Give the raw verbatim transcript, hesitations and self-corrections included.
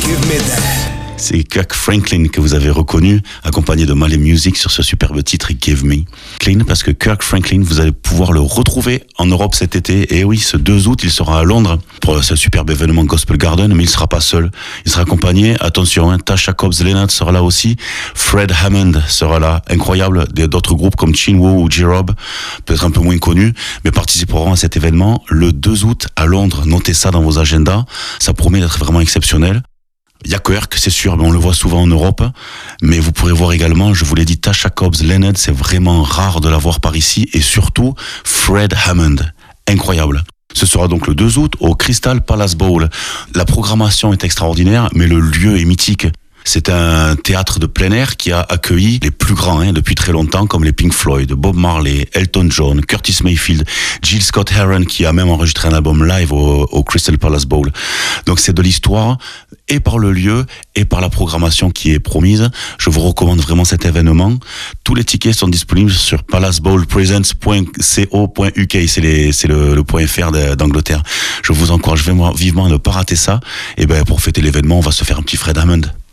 Give me that. C'est Kirk Franklin que vous avez reconnu, accompagné de Mali Music sur ce superbe titre Give Me. Clean, parce que Kirk Franklin, vous allez pouvoir le retrouver en Europe cet été. Et oui, ce deux août, il sera à Londres pour ce superbe événement Gospel Garden, mais il sera pas seul. Il sera accompagné, attention, hein, Tasha Cobbs-Leonard sera là aussi, Fred Hammond sera là, incroyable. D'autres groupes comme Chinwo ou J-Rob, peut-être un peu moins connus, mais participeront à cet événement le deux août à Londres. Notez ça dans vos agendas, ça promet d'être vraiment exceptionnel. Il y a Kirk, c'est sûr, mais on le voit souvent en Europe. Mais vous pourrez voir également, je vous l'ai dit, Tasha Cobbs-Leonard, c'est vraiment rare de la voir par ici. Et surtout, Fred Hammond. Incroyable. Ce sera donc le deux août au Crystal Palace Bowl. La programmation est extraordinaire, mais le lieu est mythique. C'est un théâtre de plein air qui a accueilli les plus grands hein, depuis très longtemps, comme les Pink Floyd, Bob Marley, Elton John, Curtis Mayfield, Jill Scott Heron, qui a même enregistré un album live au, au Crystal Palace Bowl. Donc c'est de l'histoire, et par le lieu, et par la programmation qui est promise. Je vous recommande vraiment cet événement. Tous les tickets sont disponibles sur palace bowl presents point co point u k. C'est, les, c'est le, le point .fr d'Angleterre. Je vous encourage vivement à ne pas rater ça. Et ben pour fêter l'événement, on va se faire un petit Fred Hammond.